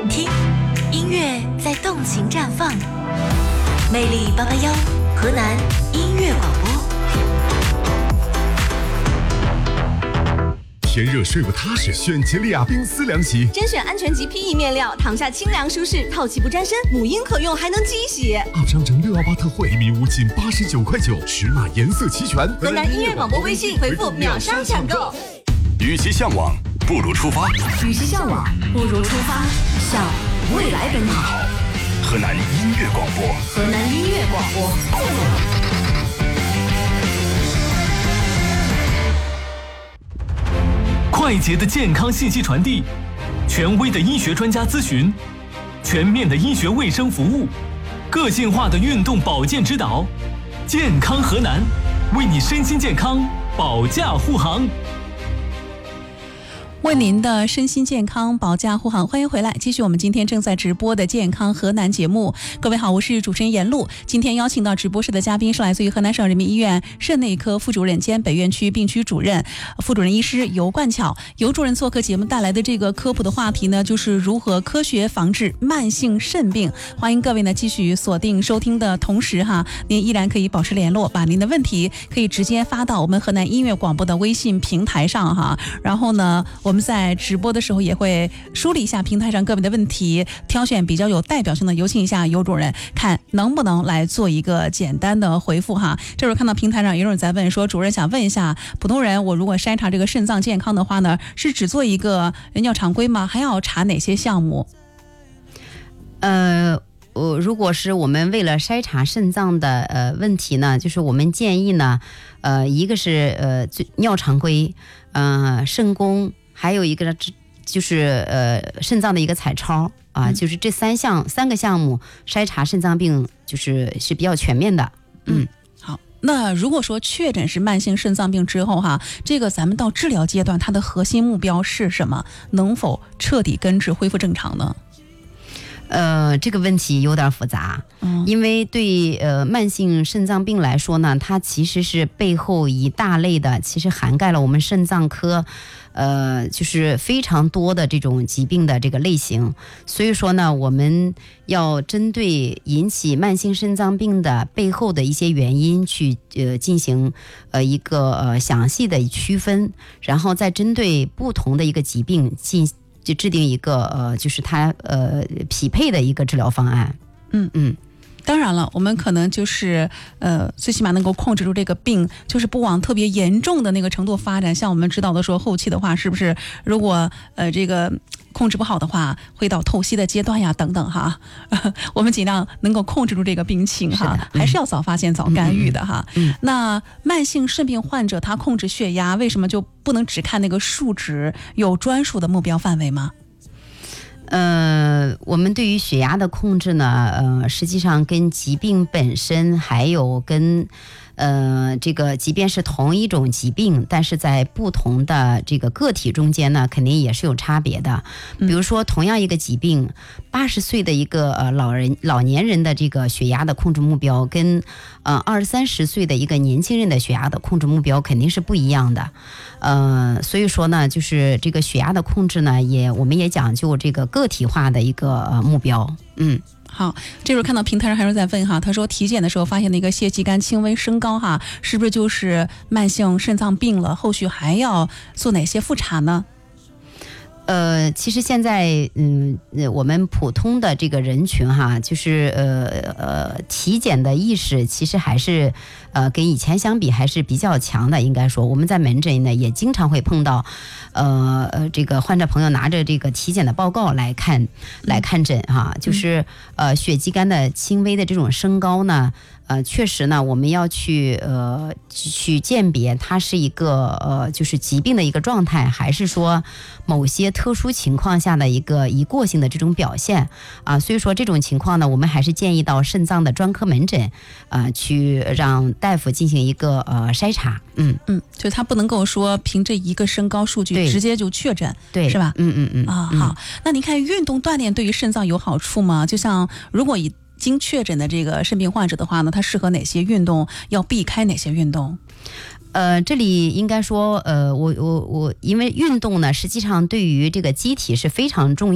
听，音乐在动情绽放。魅力881，河南音乐广播。 天热睡不踏实，选吉利亚冰丝凉席， 甄选安全级 PE 面料，躺下清凉舒适，透气不沾身，母婴可用，还能机洗。 2商城618特惠，1米5仅89块9，尺码颜色齐全。 河南音乐广播微信回复秒杀抢购。 与其向往，不如出发。 与其向往，不如出发，向未来奔跑。 河南音乐广播， 河南音乐广播。 快捷的健康信息传递，权威的医学专家咨询，全面的医学卫生服务，个性化的运动保健指导，健康河南，为你身心健康保驾护航。 为您的身心健康保驾护航，欢迎回来，继续我们今天正在直播的健康河南节目。各位好，我是主持人严露。今天邀请到直播室的嘉宾是来自于河南省人民医院肾内科副主任兼北院区病区主任、副主任医师尤冠巧。尤主任做客节目带来的这个科普的话题呢，就是如何科学防治慢性肾病。欢迎各位呢继续锁定收听的同时哈，您依然可以保持联络，把您的问题可以直接发到我们河南音乐广播的微信平台上哈。然后呢，我们在直播的时候也会梳理一下平台上各位的问题，挑选比较有代表性的，有请一下尤主任，看能不能来做一个简单的回复哈。这时候看到平台上有人在问说，主任想问一下，普通人我如果筛查这个肾脏健康的话呢，是只做一个尿常规吗？还要查哪些项目？ 如果是我们为了筛查肾脏的问题呢，就是我们建议呢，一个是尿常规，肾功，还有一个就是肾脏的一个彩超啊，就是这三个项目筛查肾脏病是比较全面的。 好。那如果说确诊是慢性肾脏病之后哈，这个咱们到治疗阶段，它的核心目标是什么？能否彻底根治恢复正常呢？ 这个问题有点复杂，因为对慢性肾脏病来说呢，它其实是背后一大类的，其实涵盖了我们肾脏科就是非常多的这种疾病的这个类型。所以说呢，我们要针对引起慢性肾脏病的背后的一些原因去进行一个详细的区分，然后再针对不同的一个疾病就制定一个就是它匹配的一个治疗方案。 当然了，我们可能就是最起码能够控制住这个病，就是不往特别严重的那个程度发展。像我们知道的说，后期的话是不是如果这个控制不好的话，会到透析的阶段呀等等哈。我们尽量能够控制住这个病情哈，还是要早发现早干预的哈。那慢性肾病患者他控制血压，为什么就不能只看那个数值？有专属的目标范围吗？ 我们对于血压的控制呢，实际上跟疾病本身，还有跟这个即便是同一种疾病，但是在不同的这个个体中间呢，肯定也是有差别的。比如说同样一个疾病，80岁的一个老年人的这个血压的控制目标，跟20、30岁的一个年轻人的血压的控制目标肯定是不一样的。所以说呢，就是这个血压的控制呢，我们也讲究这个个体化的一个目标。 好，这时候看到平台上还有人在问哈，他说体检的时候发现那个血肌酐轻微升高哈，是不是就是慢性肾脏病了？后续还要做哪些复查呢？ 其实现在我们普通的这个人群哈，就是体检的意识其实还是跟以前相比还是比较强的。应该说我们在门诊呢也经常会碰到这个患者朋友拿着这个体检的报告来看诊哈，就是血肌酐的轻微的这种升高呢，确实呢，我们要去鉴别它是一个就是疾病的一个状态，还是说某些特殊情况下的一个一过性的这种表现啊。所以说这种情况呢，我们还是建议到肾脏的专科门诊去让大夫进行一个筛查。 就他不能够说凭这一个身高数据直接就确诊， 对， 是吧？好，那您看运动锻炼对于肾脏有好处吗？就像如果已经确诊的这个肾病患者的话呢，他适合哪些运动？要避开哪些运动？ 这里应该说，我因为运动呢，实际上对于这个机体是非常重要。